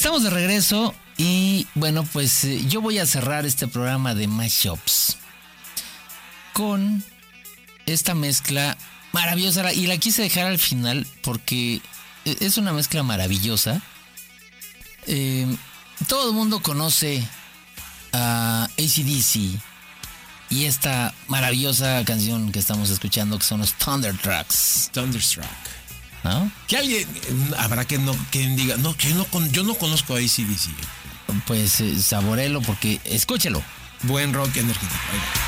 Estamos de regreso y bueno, pues yo voy a cerrar este programa de Mashups con esta mezcla maravillosa y la quise dejar al final porque es una mezcla maravillosa. Todo el mundo conoce a AC/DC y esta maravillosa canción que estamos escuchando, que son los Thunderstruck. ¿No? Que alguien habrá quien diga, no, que yo no conozco a AC/DC. Pues saborelo porque escúchelo. Buen rock energético.